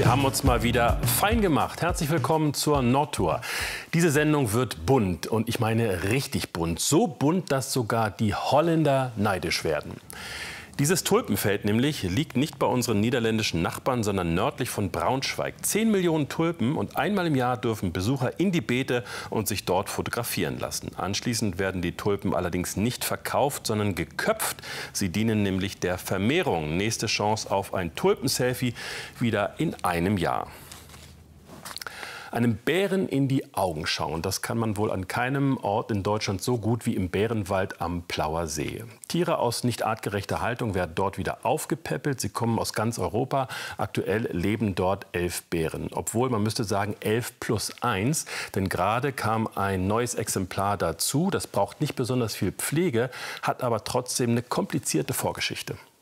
Wir haben uns mal wieder fein gemacht. Herzlich willkommen zur Nordtour. Diese Sendung wird bunt und ich meine richtig bunt. So bunt, dass sogar die Holländer neidisch werden. Dieses Tulpenfeld nämlich liegt nicht bei unseren niederländischen Nachbarn, sondern nördlich von Braunschweig. 10 Millionen Tulpen und einmal im Jahr dürfen Besucher in die Beete und sich dort fotografieren lassen. Anschließend werden die Tulpen allerdings nicht verkauft, sondern geköpft. Sie dienen nämlich der Vermehrung. Nächste Chance auf ein Tulpenselfie wieder in einem Jahr. Einem Bären in die Augen schauen, das kann man wohl an keinem Ort in Deutschland so gut wie im Bärenwald am Plauer See. Tiere aus nicht artgerechter Haltung werden dort wieder aufgepäppelt. Sie kommen aus ganz Europa. Aktuell leben dort 11 Bären. Obwohl, man müsste sagen 11+1, denn gerade kam ein neues Exemplar dazu. Das braucht nicht besonders viel Pflege, hat aber trotzdem eine komplizierte Vorgeschichte.